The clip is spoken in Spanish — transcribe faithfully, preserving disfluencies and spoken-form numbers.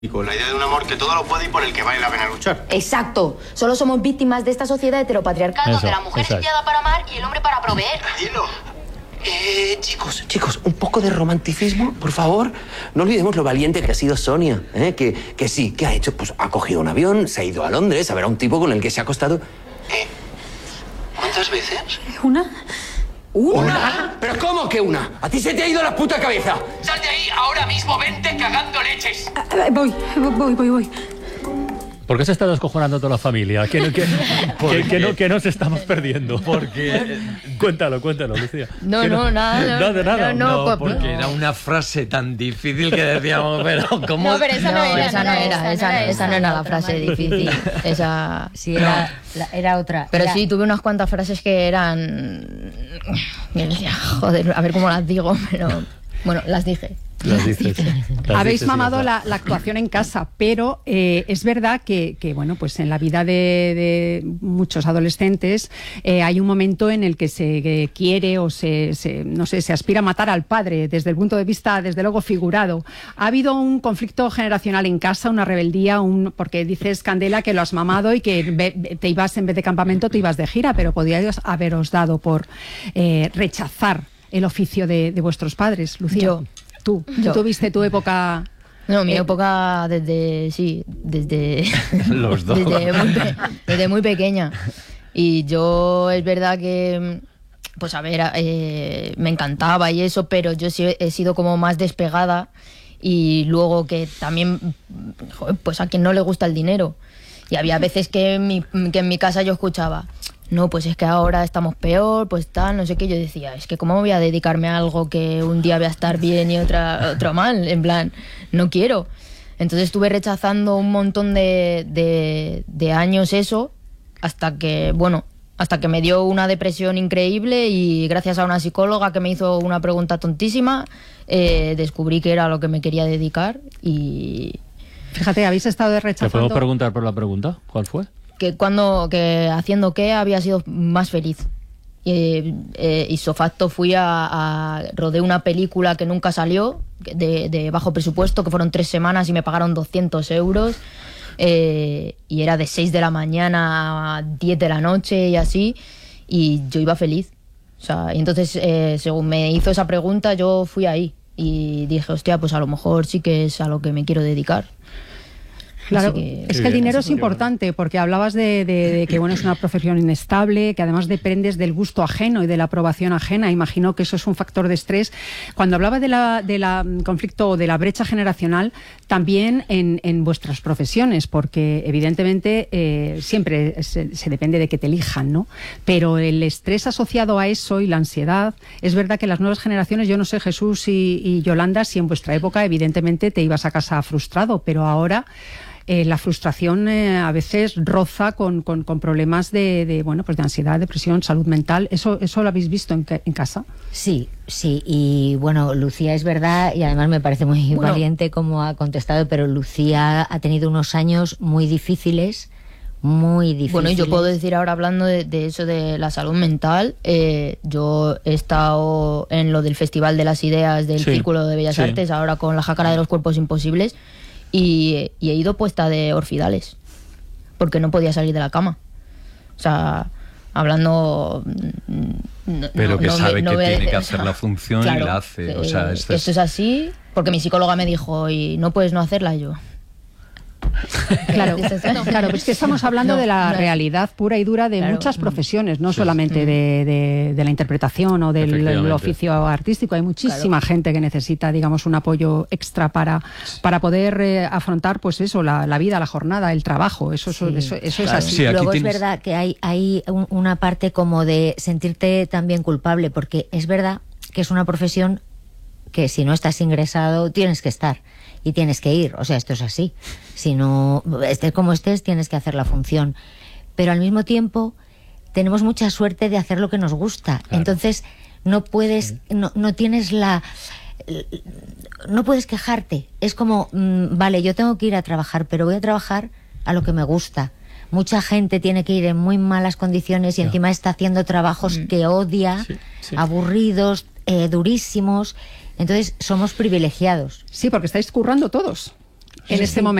Y con la idea de un amor que todo lo puede y por el que vale la pena luchar. Exacto. Solo somos víctimas de esta sociedad heteropatriarcal Eso, donde la mujer exacto. es criada para amar y el hombre para proveer. Tranquilo. Eh, chicos, chicos, un poco de romanticismo, por favor. No olvidemos lo valiente que ha sido Sonia, ¿eh? Que, que sí, ¿qué ha hecho? Pues ha cogido un avión, se ha ido a Londres a ver a un tipo con el que se ha acostado. ¿Eh? ¿Cuántas veces? ¿Una? ¿Una? ¿Una? ¿Pero cómo que una? ¿A ti se te ha ido la puta cabeza? ¡Sal de ahí ahora mismo! ¡Vente cagando leches! Ah, voy, voy, voy, voy. ¿Por qué se está descojonando toda la familia? ¿Qué, no- qué- qué- qué no, qué nos estamos perdiendo? Porque... Cuéntalo, cuéntalo, Lucía. No, ¿Qué no, nada. No, de nada. No, No, co- porque era una frase tan difícil que decíamos, pero ¿cómo? No, pero esa no, No, era, esa no era, esa, esa no era la otra frase más. difícil. Esa. Sí, era, la- era otra. Pero Era- sí, tuve unas cuantas frases que eran... Yo decía, joder, a ver cómo las digo, pero... Bueno, las dije. Las dices. Las Habéis dices y mamado ya la, está. la actuación en casa, pero eh, es verdad que, que, bueno, pues en la vida de, de muchos adolescentes eh, hay un momento en el que se eh, quiere o se, se, no sé, se aspira a matar al padre desde el punto de vista, desde luego, figurado. ¿Ha habido un conflicto generacional en casa, una rebeldía? Un, porque dices, Candela, que lo has mamado y que ve- te ibas, en vez de campamento, te ibas de gira, pero podíais haberos dado por eh, rechazar el oficio de, de vuestros padres, Lucía. Yo. Tú, Yo. tú tuviste tu época... No, mi Eh, época desde... Sí, desde... Los dos. Desde muy, pe- desde muy pequeña. Y yo, es verdad que... Pues a ver, eh, me encantaba y eso, pero yo sí he sido como más despegada. Y luego que también... Joder, pues a quien no le gusta el dinero. Y había veces que en mi, que en mi casa yo escuchaba... No, pues es que ahora estamos peor, pues tal, no sé qué. Yo decía, es que cómo voy a dedicarme a algo que un día voy a estar bien y otra, otro mal. En plan, no quiero. Entonces estuve rechazando un montón de, de, de años eso, hasta que, bueno, hasta que me dio una depresión increíble y gracias a una psicóloga que me hizo una pregunta tontísima, eh, descubrí que era a lo que me quería dedicar y... Fíjate, habéis estado ¿Te rechazando... podemos preguntar por la pregunta? ¿Cuál fue? que cuando que haciendo qué había sido más feliz. Eh, eh, ipso facto fui a, a rodé una película que nunca salió de, de bajo presupuesto, que fueron tres semanas y me pagaron doscientos euros, eh, y era de seis de la mañana a diez de la noche y así, y yo iba feliz. O sea, y entonces eh, según me hizo esa pregunta yo fui ahí y dije, hostia, pues a lo mejor sí que es a lo que me quiero dedicar. Claro, Así que- es Qué que el bien, dinero es qué bueno. importante, porque hablabas de, de- de que bueno, es una profesión inestable, que además dependes del gusto ajeno y de la aprobación ajena. Imagino que eso es un factor de estrés. Cuando hablaba de la, de la mm, conflicto o de la brecha generacional, también en, en vuestras profesiones, porque evidentemente eh, siempre se, se depende de que te elijan, ¿no? Pero el estrés asociado a eso y la ansiedad, es verdad que las nuevas generaciones, yo no sé, Jesús y, y Yolanda, si en vuestra época evidentemente te ibas a casa frustrado, pero ahora... Eh, la frustración eh, a veces roza con, con, con problemas de, de, bueno, pues de ansiedad, depresión, salud mental. ¿Eso, eso lo habéis visto en, ca- en casa? Sí, sí, y bueno, Lucía es verdad, y además me parece muy Bueno. valiente como ha contestado, pero Lucía ha tenido unos años muy difíciles, muy difíciles. Bueno, y yo puedo decir ahora, hablando de, de eso de la salud mental, eh, yo he estado en lo del Festival de las Ideas del Sí, Círculo de Bellas sí. Artes, ahora con la Jácara de los Cuerpos Imposibles, y, y he ido puesta de orfidales, porque no podía salir de la cama. O sea, hablando... mm, no- Pero no- que no sabe me- no que me- tiene que o hacer sea, la función y claro, la hace. O que- sea, que esto esto es... es así, porque mi psicóloga me dijo, y no puedes no hacerla, y yo... Claro, claro, pues que estamos hablando No, de la no es- realidad pura y dura de Claro. muchas profesiones, no solamente de, de- de la interpretación o del Efectivamente. del oficio artístico. Hay muchísima gente que necesita, digamos, un apoyo extra para, para poder eh, afrontar, pues eso, la, la vida, la jornada, el trabajo. Eso, eso, Sí. eso, eso es Claro. así. Sí, aquí Luego tienes- es verdad que hay, hay un- una parte como de sentirte también culpable, porque es verdad que es una profesión que si no estás ingresado tienes que estar y tienes que ir, o sea, esto es así. Si no, estés como estés, tienes que hacer la función. Pero al mismo tiempo tenemos mucha suerte de hacer lo que nos gusta. Claro. Entonces no puedes, no, no tienes la... No puedes quejarte. Es como, mm, vale, yo tengo que ir a trabajar, pero voy a trabajar a lo que me gusta. Mucha gente tiene que ir en muy malas condiciones y Ya. encima está haciendo trabajos que odia, Sí, sí. aburridos, eh, durísimos. Entonces somos privilegiados. Sí, porque estáis currando todos. en este momento.